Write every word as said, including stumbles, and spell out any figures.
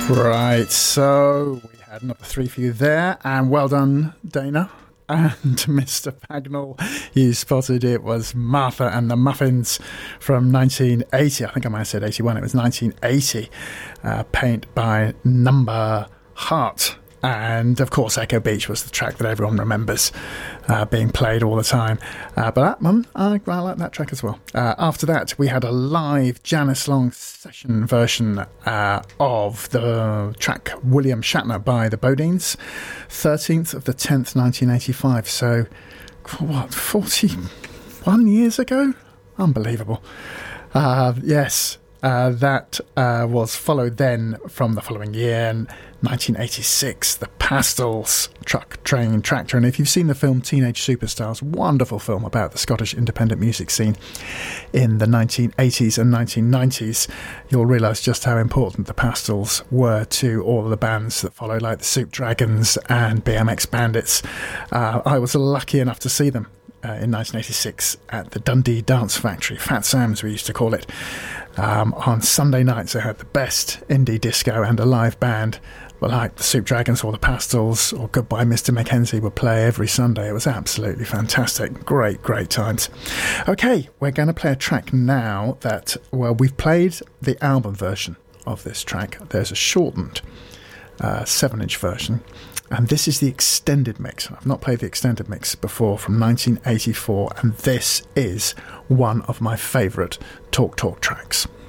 Right, so we had another three for you there, and well done, Dana and Mister Pagnell. You spotted it was Martha and the Muffins from nineteen eighty. I think I might have said eighty-one. It was nineteen eighty. Uh, Paint by Number Heart. And, of course, Echo Beach was the track that everyone remembers uh, being played all the time. Uh, but that one, I, I like that track as well. Uh, after that, we had a live Janice Long session version uh, of the track William Shatner by the Bodines, thirteenth of the tenth, nineteen eighty-five. So, what, forty-one years ago? Unbelievable. Uh, yes. Uh, that uh, was followed then from the following year, in nineteen eighty-six, The Pastels, Truck, Train, Tractor. And if you've seen the film Teenage Superstars, wonderful film about the Scottish independent music scene in the nineteen eighties and nineteen nineties, you'll realise just how important the Pastels were to all of the bands that followed, like the Soup Dragons and B M X Bandits. Uh, I was lucky enough to see them Uh, in nineteen eighty-six at the Dundee Dance Factory, Fat Sam's we used to call it. Um, on Sunday nights they had the best indie disco, and a live band like the Soup Dragons or the Pastels or Goodbye Mister Mackenzie would play every Sunday. It was absolutely fantastic. Great, great times. Okay, we're going to play a track now that, well, we've played the album version of this track. There's a shortened uh, seven inch version. And this is the extended mix. I've not played the extended mix before, from nineteen eighty-four, and this is one of my favourite Talk Talk tracks.